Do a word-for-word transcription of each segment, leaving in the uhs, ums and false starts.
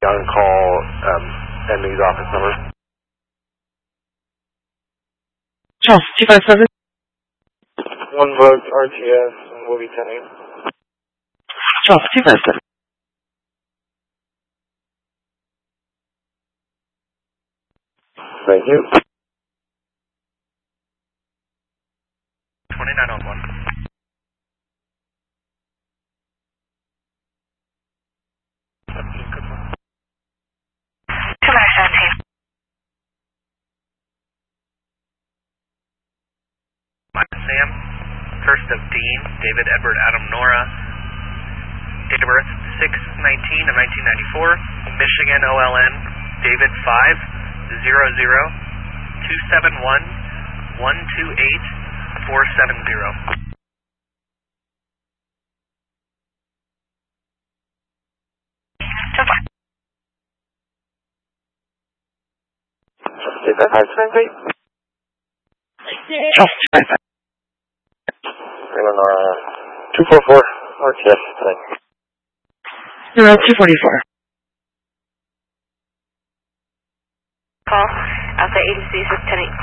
On call, um, and these office numbers. Charles, two five seven. One vote, R T S, and we'll be ten eight. Charles, two five seven. Thank you. twenty-nine oh one. seventeen. Sam, first of Dean, David Edward Adam Nora, date of birth six nineteen of nineteen ninety-four, Michigan O L N, David five zero zero two seven one one two eight four seven zero. So far. Is that five twenty-three? Charles, two five seven. And uh, two four four, R T S, tonight. Zero two forty four. Call, Alpha A D C six ten eight.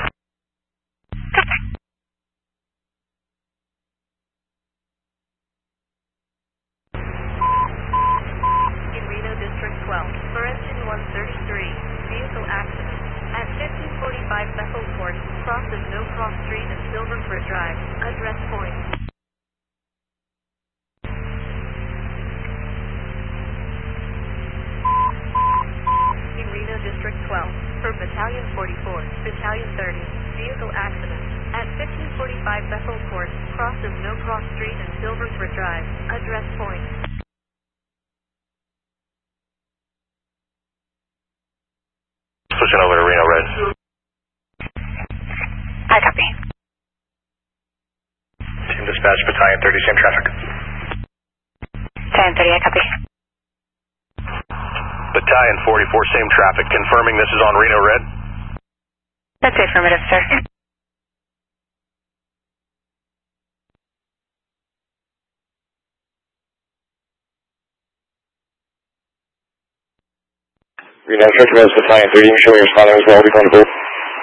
In Reno District twelve, Florentian one thirty-three, vehicle accident. At fifteen forty-five Bethel Court, cross of No Cross Street and Silverford Drive, address point. In Reno District twelve, for Battalion forty-four, Battalion thirty, vehicle accident. At fifteen forty-five Bethel Court, cross of No Cross Street and Silverford Drive, address point. Switching over to Reno Red. I copy. Team Dispatch, Battalion thirty, same traffic. ten thirty, I copy. Battalion forty-four, same traffic. Confirming this is on Reno Red. That's affirmative, sir. Reno District Red, Battalion thirty, make sure you're responding as well. We'll be going to both.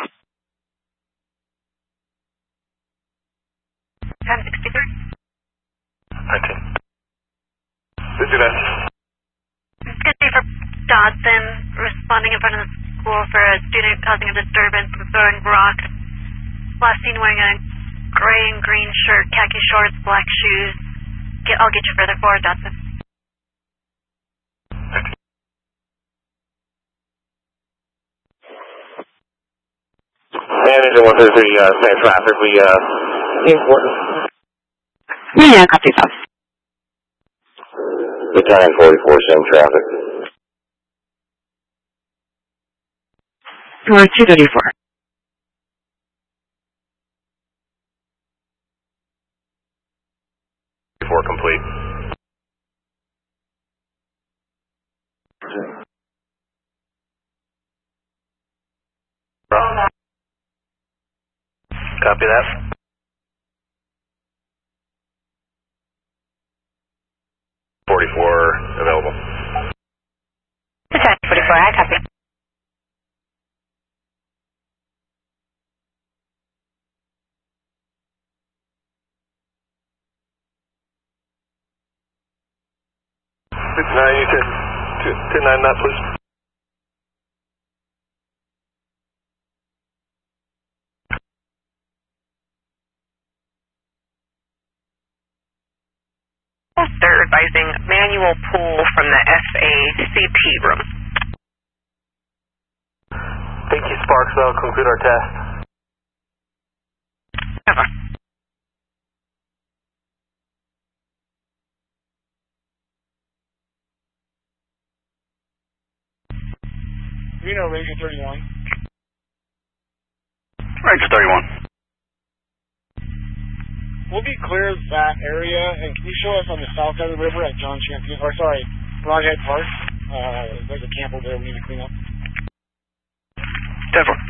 ten sixty-three. nineteen. fifty-nine. Good day for Dodson, responding in front of the school for a student causing a disturbance with throwing rocks. Last seen wearing a gray and green shirt, khaki shorts, black shoes. Get, I'll get you further forward, Dodson. Managing one thirty-three, uh, same traffic. We, uh, important. Yeah, copy that. Battalion forty-four, same traffic. Or two thirty-four. Four complete. Copy that. forty-four available. Battalion forty-four, I copy. fifty-nine, you can ten nine that, please. They're advising manual pull from the F A C P room. Thank you, Sparks. That'll conclude our test. Over. Reno, Ranger thirty-one. Ranger thirty-one. We'll be clear of that area, and can you show us on the south side of the river at John Champion, or sorry, Broadhead Park? Uh, there's a camp over there we need to clean up. ten four.